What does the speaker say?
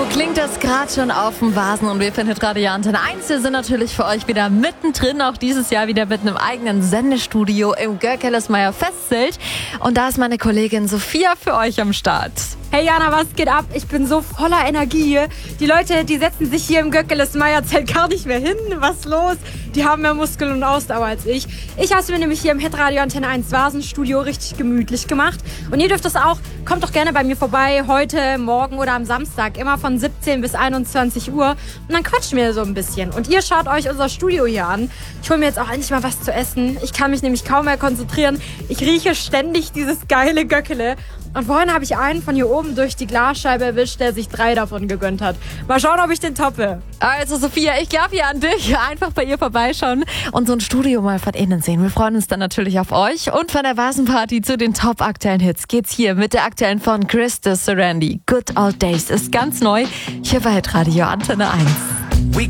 klingt das gerade schon auf dem Vasen und wir finden Radio Antenne 1. Wir sind natürlich für euch wieder mittendrin, auch dieses Jahr wieder mit einem eigenen Sendestudio im Görkeles-Meyer Festzelt. Und da ist meine Kollegin Sophia für euch am Start. Hey Jana, was geht ab? Ich bin so voller Energie hier. Die Leute, die setzen sich hier im Görkeles-Meyer-Zelt gar nicht mehr hin. Was ist los? Die haben mehr Muskeln und Ausdauer als ich. Ich habe es mir nämlich hier im Hitradio Antenne 1 Vasenstudio richtig gemütlich gemacht. Und ihr dürft das auch. Kommt doch gerne bei mir vorbei, heute, morgen oder am Samstag. Immer von 17 bis 21 Uhr. Und dann quatschen wir so ein bisschen. Und ihr schaut euch unser Studio hier an. Ich hole mir jetzt auch endlich mal was zu essen. Ich kann mich nämlich kaum mehr konzentrieren. Ich rieche ständig dieses geile Göckele. Und vorhin habe ich einen von hier oben durch die Glasscheibe erwischt, der sich 3 davon gegönnt hat. Mal schauen, ob ich den toppe. Also Sophia, ich glaube hier an dich. Einfach bei ihr vorbeischauen und so ein Studio mal von innen sehen. Wir freuen uns dann natürlich auf euch. Und von der Vasenparty zu den top-aktuellen Hits geht's hier mit der aktuellen von Chris de Sarandi. Good Old Days ist ganz neu. Hier bei Radio Antenne 1.